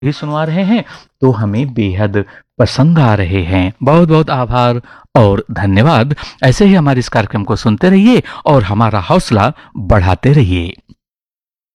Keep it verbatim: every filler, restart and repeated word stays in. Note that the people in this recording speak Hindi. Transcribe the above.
भी सुनवा रहे हैं तो हमें बेहद पसंद आ रहे हैं। बहुत बहुत आभार और धन्यवाद। ऐसे ही हमारे इस कार्यक्रम को सुनते रहिए और हमारा हौसला बढ़ाते रहिए।